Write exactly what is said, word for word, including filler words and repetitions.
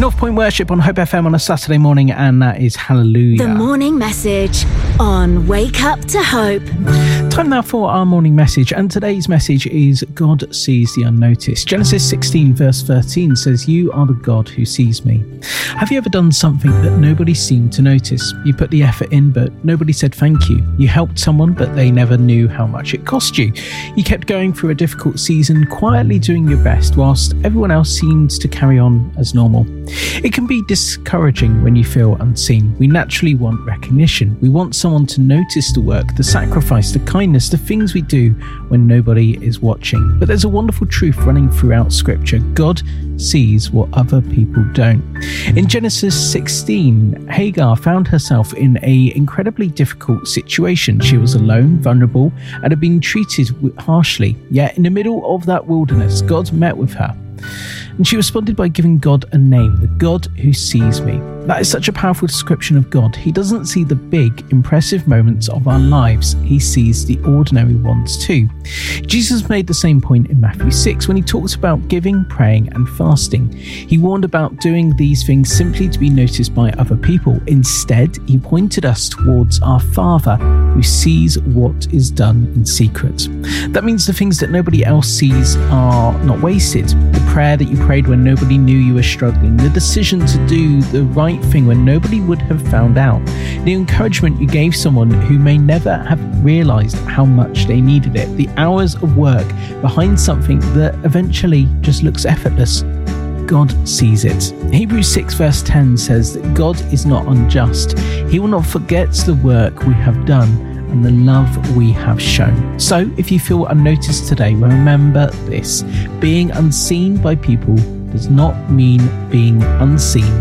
North Point Worship on Hope F M on a Saturday morning, and that is Hallelujah. The morning message on Wake Up to Hope. Time now for our morning message, and today's message is God sees the unnoticed. Genesis sixteen verse thirteen says, "You are the God who sees me." Have you ever done something that nobody seemed to notice? You put the effort in, but nobody said thank you. You helped someone, but they never knew how much it cost you. You kept going through a difficult season, quietly doing your best, whilst everyone else seems to carry on as normal. It can be discouraging when you feel unseen. We naturally want recognition. We want someone to notice the work, the sacrifice, the kindness, the things we do when nobody is watching. But there's a wonderful truth running throughout Scripture. God sees what other people don't. In Genesis sixteen, Hagar found herself in an incredibly difficult situation. She was alone, vulnerable, and had been treated harshly. Yet in the middle of that wilderness, God met with her. And she responded by giving God a name, the God who sees me. That is such a powerful description of God. He doesn't see the big, impressive moments of our lives. He sees the ordinary ones too. Jesus made the same point in Matthew six when he talked about giving, praying and fasting. He warned about doing these things simply to be noticed by other people. Instead, he pointed us towards our Father who sees what is done in secret. That means the things that nobody else sees are not wasted. The prayer that you prayed when nobody knew you were struggling, the decision to do the right thing when nobody would have found out, the encouragement you gave someone who may never have realised how much they needed it, the hours of work behind something that eventually just looks effortless. God sees it. Hebrews six verse ten says that God is not unjust. He will not forget the work we have done and the love we have shown. So if you feel unnoticed today, remember this: being unseen by people does not mean being unseen